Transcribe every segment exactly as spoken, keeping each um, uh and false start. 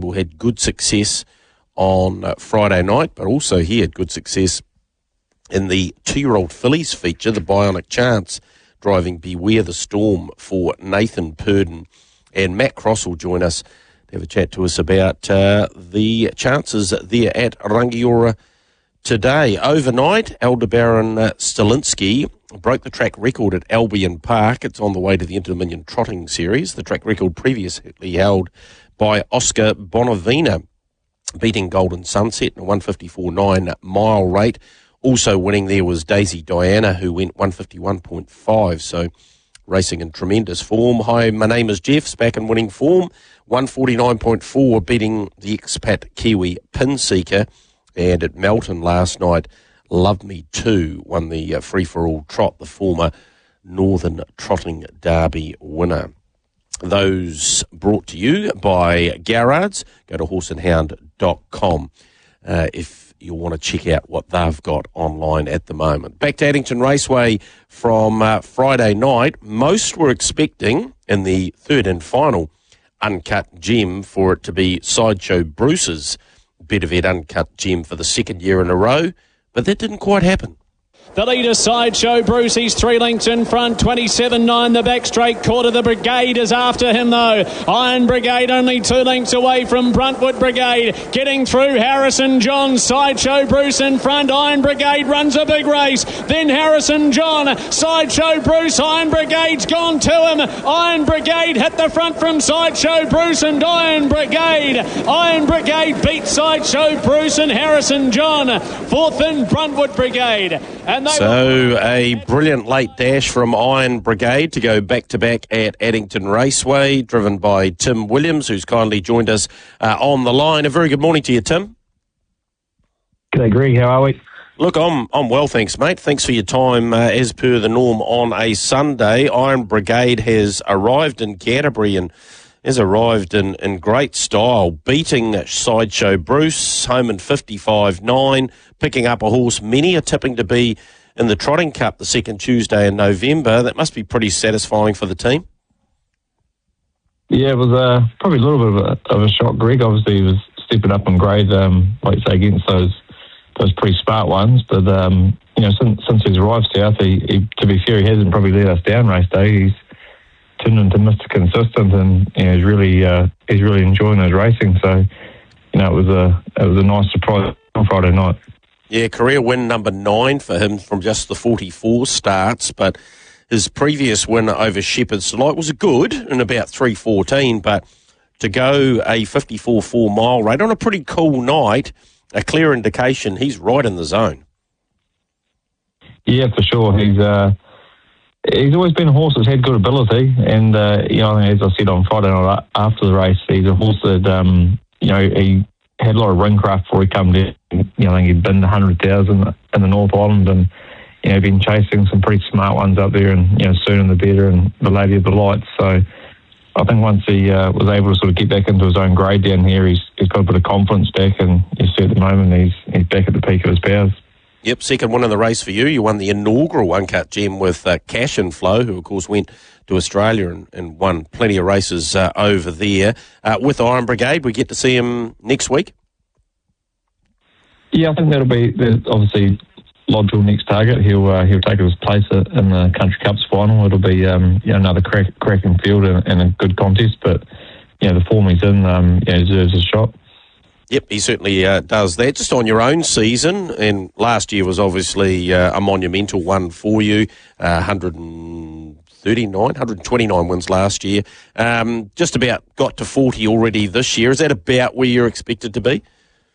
Marshall had good success on uh, Friday night, but also he had good success in the two-year-old fillies feature, the Bionic Chance, driving Beware the Storm for Nathan Purdon. And Matt Cross will join us to have a chat to us about uh, the chances there at Rangiora today. Overnight, Aldebaran uh, Stilinski broke the track record at Albion Park. It's on the way to the Inter-Dominion Trotting Series, the track record previously held by Oscar Bonavina, beating Golden Sunset in a one fifty-four point nine mile rate. Also winning there was Daisy Diana, who went one fifty-one point five, so racing in tremendous form. Hi, my name is Jeff's back in winning form, one forty-nine point four, beating the expat Kiwi Pinseeker. And at Melton last night, Love Me Too won the uh, free-for-all trot, the former Northern Trotting Derby winner. Those brought to you by Garrards. Go to horse and hound dot com uh, if you'll want to check out what they've got online at the moment. Back to Addington Raceway from uh, Friday night. Most were expecting in the third and final Uncut Gem for it to be Sideshow Bruce's Bedivere Uncut Gem for the second year in a row, but that didn't quite happen. The leader, Sideshow Bruce, he's three lengths in front, twenty-seven nine, the back straight quarter. The Brigade is after him, though. Iron Brigade only two lengths away from Bruntwood Brigade. Getting through, Harrison John, Sideshow Bruce in front. Iron Brigade runs a big race. Then Harrison John, Sideshow Bruce, Iron Brigade's gone to him. Iron Brigade hit the front from Sideshow Bruce and Iron Brigade. Iron Brigade beat Sideshow Bruce and Harrison John. Fourth in Bruntwood Brigade. And So a brilliant late dash from Iron Brigade to go back-to-back at Addington Raceway, driven by Tim Williams, who's kindly joined us uh, on the line. A very good morning to you, Tim. G'day, Greg. How are we? Look, I'm I'm well, thanks, mate. Thanks for your time, uh, as per the norm, on a Sunday. Iron Brigade has arrived in Canterbury and has arrived in, in great style, beating Sideshow Bruce, home in fifty-five nine, picking up a horse many are tipping to be in the Trotting Cup the second Tuesday in November. That must be pretty satisfying for the team. Yeah, it was uh, probably a little bit of a, of a shock, Greg. Obviously, he was stepping up in grade, um, like you say, against those those pretty smart ones. But, um, you know, since, since he's arrived south, he, he, to be fair, he hasn't probably let us down race day. He's turned into Mister Consistent, and you know, he's really uh, he's really enjoying his racing. So, you know, it was a it was a nice surprise on Friday night. Yeah, career win number nine for him from just the forty-four starts, but his previous win over Shepherd's Delight was good in about three fourteen, but to go a fifty-four four mile rate on a pretty cool night, a clear indication he's right in the zone. Yeah, for sure. He's uh, he's always been a horse that's had good ability, and uh, you know, as I said on Friday night after the race, he's a horse that um, you know he had a lot of ring craft before he come down. You know, I think he'd been one hundred thousand in the North Island, and you know, been chasing some pretty smart ones up there, and you know, Soon and the Better and the Lady of the Lights. So I think once he uh, was able to sort of get back into his own grade down here, he's he's got a bit of confidence back, and you see at the moment he's he's back at the peak of his powers. Yep, second win in the race for you. You won the inaugural Uncut Gem with uh, Cash and Flow, who of course went to Australia and, and won plenty of races uh, over there. Uh, with Iron Brigade, we get to see him next week. Yeah, I think that'll be obviously logical next target. He'll uh, he'll take his place in the Country Cups final. It'll be um, you know, another crack, cracking field and, and a good contest, but you know, the form he's in, um, you know, deserves a shot. Yep, he certainly uh, does that. Just on your own season, and last year was obviously uh, a monumental one for you, uh, one thirty-nine, one twenty-nine wins last year. Um, just about got to forty already this year. Is that about where you're expected to be?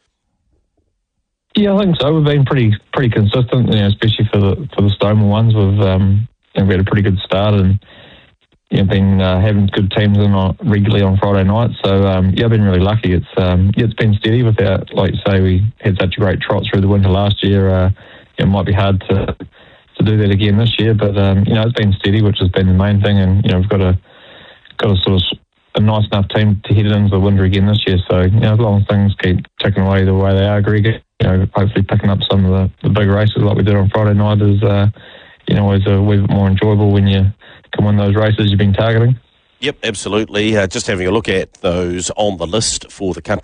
Yeah, I think so. We've been pretty pretty consistent, you know, especially for the for the Stoneman ones. We've um, you know, we had a pretty good start, and you know, been uh, having good teams in on, regularly on Friday night. So um, yeah, I've been really lucky. It's um, yeah, it's been steady without, like you say, we had such a great trot through the winter last year. Uh, it might be hard to to do that again this year, but um, you know, it's been steady, which has been the main thing. And you know, we've got a got a sort of a nice enough team to head into the winter again this year. So you know, as long as things keep ticking away the way they are, Greg, you know, hopefully picking up some of the, the big races like we did on Friday night is uh, you know, always a wee bit more enjoyable when you can win those races you've been targeting. Yep, absolutely. Uh, just having a look at those on the list for the country